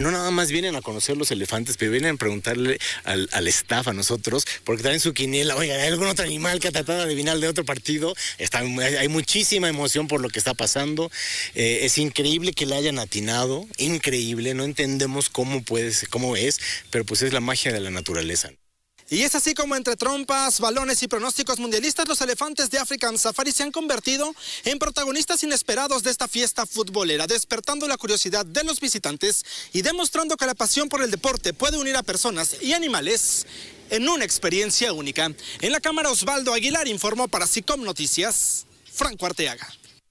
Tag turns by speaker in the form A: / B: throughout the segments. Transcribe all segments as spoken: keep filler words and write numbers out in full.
A: No nada más vienen a conocer los elefantes, pero vienen a preguntarle al, al staff, a nosotros, porque traen su quiniela, oiga, ¿hay algún otro animal que ha tratado de adivinar de otro partido? Está, hay muchísima emoción por lo que está pasando. Eh, es increíble que le hayan atinado, increíble, no entendemos cómo puede, cómo es, pero pues es la magia de la naturaleza.
B: Y es así como entre trompas, balones y pronósticos mundialistas, los elefantes de African Safari se han convertido en protagonistas inesperados de esta fiesta futbolera, despertando la curiosidad de los visitantes y demostrando que la pasión por el deporte puede unir a personas y animales en una experiencia única. En la cámara, Osvaldo Aguilar informó para SICOM Noticias, Franco Arteaga.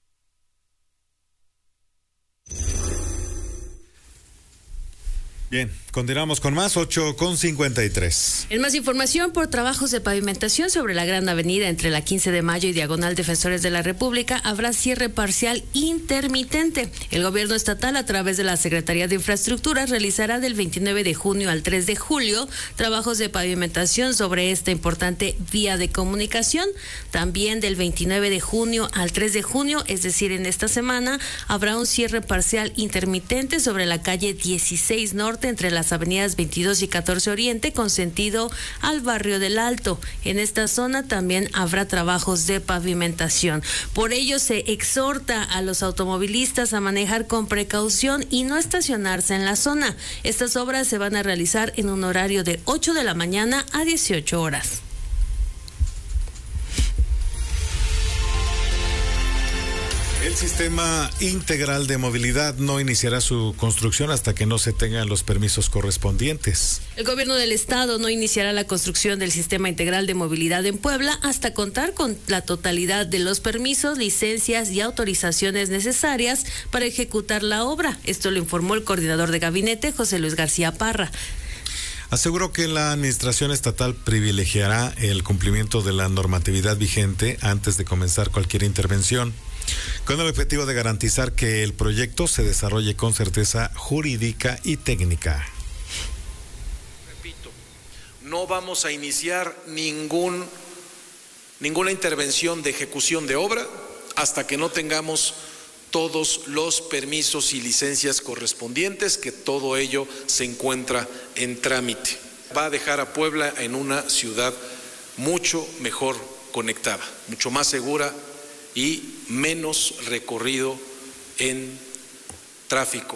C: Bien, continuamos con más, ocho con cincuenta y tres.
D: En más información, por trabajos de pavimentación sobre la Gran Avenida entre la quince de mayo y Diagonal Defensores de la República, habrá cierre parcial intermitente. El gobierno estatal, a través de la Secretaría de Infraestructura, realizará del veintinueve de junio al tres de julio trabajos de pavimentación sobre esta importante vía de comunicación. También del veintinueve de junio al tres de junio, es decir, en esta semana, habrá un cierre parcial intermitente sobre la calle dieciséis Norte, entre las avenidas veintidós y catorce Oriente, con sentido al barrio del Alto. En esta zona también habrá trabajos de pavimentación. Por ello, se exhorta a los automovilistas a manejar con precaución y no estacionarse en la zona. Estas obras se van a realizar en un horario de ocho de la mañana a dieciocho horas.
C: El sistema integral de movilidad no iniciará su construcción hasta que no se tengan los permisos correspondientes.
D: El gobierno del estado no iniciará la construcción del sistema integral de movilidad en Puebla hasta contar con la totalidad de los permisos, licencias y autorizaciones necesarias para ejecutar la obra. Esto lo informó el coordinador de gabinete, José Luis García Parra.
C: Aseguró que la administración estatal privilegiará el cumplimiento de la normatividad vigente antes de comenzar cualquier intervención, con el objetivo de garantizar que el proyecto se desarrolle con certeza jurídica y técnica.
E: Repito, no vamos a iniciar ningún, ninguna intervención de ejecución de obra hasta que no tengamos todos los permisos y licencias correspondientes, que todo ello se encuentra en trámite. Va a dejar a Puebla en una ciudad mucho mejor conectada, mucho más segura y menos recorrido en tráfico.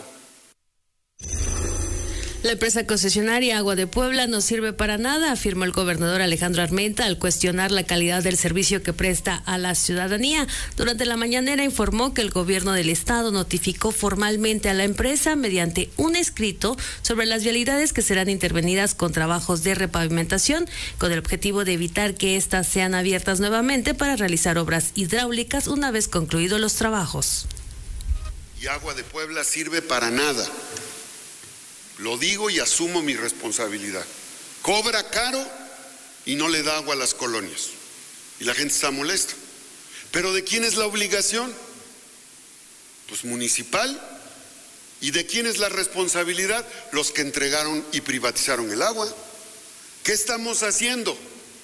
D: La empresa concesionaria Agua de Puebla no sirve para nada, afirmó el gobernador Alejandro Armenta al cuestionar la calidad del servicio que presta a la ciudadanía. Durante la mañanera informó que el gobierno del estado notificó formalmente a la empresa mediante un escrito sobre las vialidades que serán intervenidas con trabajos de repavimentación, con el objetivo de evitar que éstas sean abiertas nuevamente para realizar obras hidráulicas una vez concluidos los trabajos.
F: Y Agua de Puebla sirve para nada. Lo digo y asumo mi responsabilidad. Cobra caro y no le da agua a las colonias. Y la gente está molesta. ¿Pero de quién es la obligación? Pues municipal. ¿Y de quién es la responsabilidad? Los que entregaron y privatizaron el agua. ¿Qué estamos haciendo?